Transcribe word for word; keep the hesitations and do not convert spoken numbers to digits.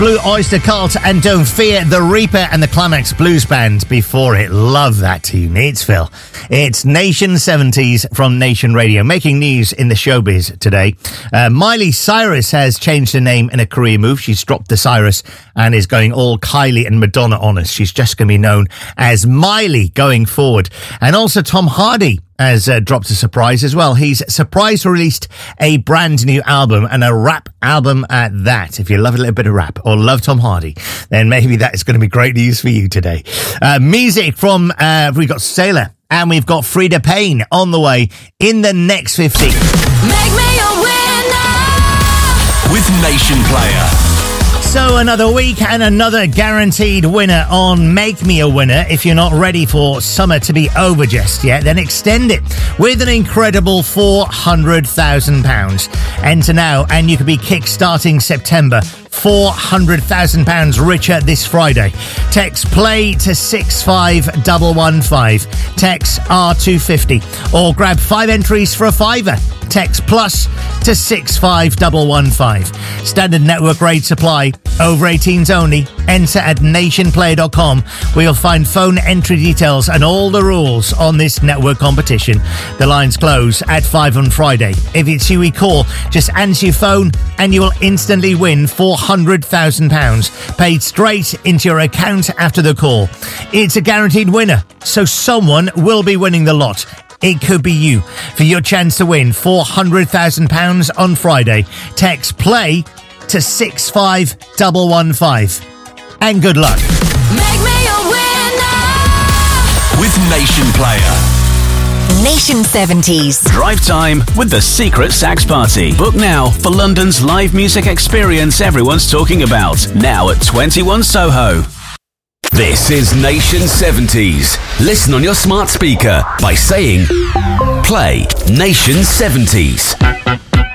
Blue Oyster Cult and Don't Fear the Reaper and the Climax Blues Band before it. Love that tune. It's Phil. It's Nation seventies from Nation Radio, making news in the showbiz today. Uh, Miley Cyrus has changed her name in a career move. She's dropped the Cyrus and is going all Kylie and Madonna on us. She's just going to be known as Miley going forward. And also Tom Hardy has uh, dropped a surprise as well. He's surprise released a brand new album, and a rap album at that. If you love a little bit of rap or love Tom Hardy, then maybe that is going to be great news for you today. Uh, music from, uh, we've got Sailor and we've got Frida Payne on the way in the next fifty. Make me a winner with Nation Player. So another week and another guaranteed winner on Make Me a Winner. If you're not ready for summer to be over just yet, then extend it with an incredible four hundred thousand pounds. Enter now and you could be kick-starting September four hundred thousand pounds richer this Friday. Text play to six five one one five. Text R two fifty or grab five entries for a fiver. Text plus to six five one one five. Standard network rate supply. Over eighteens only. Enter at nation player dot com where you'll find phone entry details and all the rules on this network competition. The lines close at five on Friday. If it's you we call, just answer your phone and you will instantly win four hundred thousand pounds paid straight into your account after the call. It's a guaranteed winner, so someone will be winning the lot. It could be you. For your chance to win four hundred thousand pounds on Friday, text play to six five one one five. And good luck. Make me a winner with Nation Player. Nation seventies. Drive time with the Secret Sax Party. Book now for London's live music experience everyone's talking about. Now at twenty-one Soho. This is Nation seventies. Listen on your smart speaker by saying play Nation seventies.